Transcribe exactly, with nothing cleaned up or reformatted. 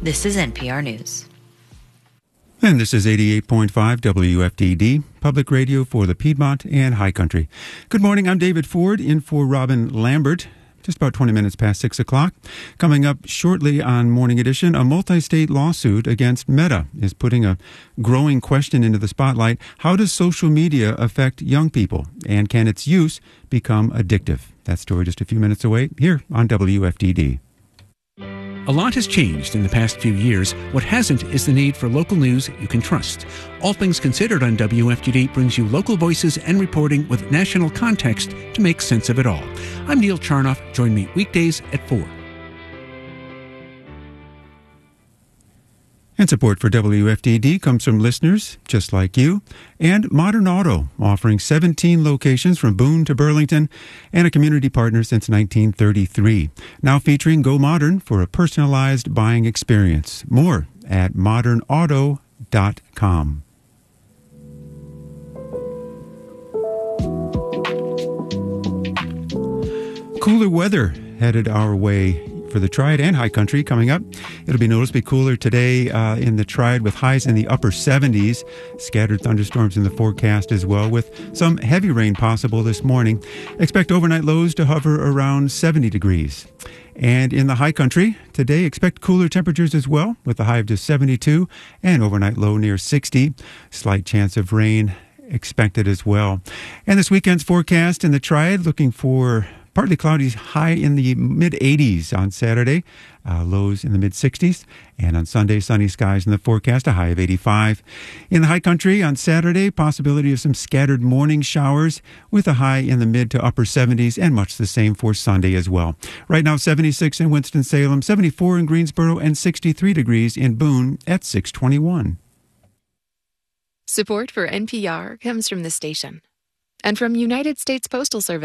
This is N P R News. And this is eighty-eight point five W F D D, public radio for the Piedmont and High Country. Good morning, I'm David Ford, in for Robin Lambert. Just about twenty minutes past six o'clock. Coming up shortly on Morning Edition, a multi-state lawsuit against Meta is putting a growing question into the spotlight. How does social media affect young people? And can its use become addictive? That story just a few minutes away here on W F D D. A lot has changed in the past few years. What hasn't is the need for local news you can trust. All Things Considered on W F D D brings you local voices and reporting with national context to make sense of it all. I'm Neil Charnoff. Join me weekdays at four. And support for W F D D comes from listeners just like you and Modern Auto, offering seventeen locations from Boone to Burlington and a community partner since nineteen thirty-three. Now featuring Go Modern for a personalized buying experience. More at modern auto dot com. Cooler weather headed our way for the Triad and High Country coming up. It'll be noticeably cooler today uh, in the Triad with highs in the upper seventies. Scattered thunderstorms in the forecast as well, with some heavy rain possible this morning. Expect overnight lows to hover around seventy degrees. And in the High Country, today expect cooler temperatures as well, with a high of just seventy-two and overnight low near sixty. Slight chance of rain expected as well. And this weekend's forecast in the Triad, looking for partly cloudy, high in the mid-eighties on Saturday, uh, lows in the mid-sixties. And on Sunday, sunny skies in the forecast, a high of eighty-five. In the High Country on Saturday, possibility of some scattered morning showers with a high in the mid to upper seventies, and much the same for Sunday as well. Right now, seventy-six in Winston-Salem, seventy-four in Greensboro, and sixty-three degrees in Boone at six twenty-one. Support for N P R comes from the station and from United States Postal Service.